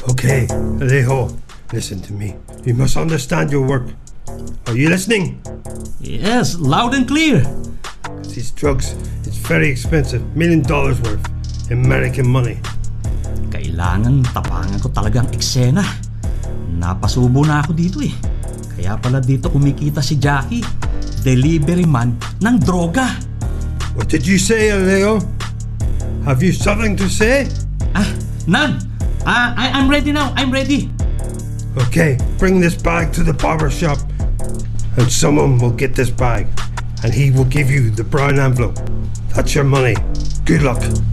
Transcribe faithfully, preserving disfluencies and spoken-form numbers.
Okay, Alejo, listen to me. You must understand your work. Are you listening? Yes, loud and clear. These drugs, it's very expensive. Million dollars worth. American money. Kailangan tapangan ko talagang eksena. Napasubo na ako dito eh. Kaya pala dito kumikita si Jackie, delivery man ng droga. What did you say, Alejo? Have you something to say? Ah, none. Ah, I, I'm ready now. I'm ready. Okay, bring this bag to the barber shop. And someone will get this bag. And he will give you the brown envelope. That's your money. Good luck.